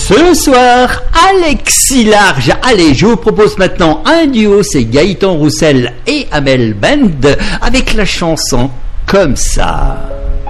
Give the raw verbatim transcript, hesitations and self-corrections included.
Ce soir, Alexis Large. Allez, je vous propose maintenant un duo, c'est Gaëtan Roussel et Amel Bend avec la chanson Comme ça.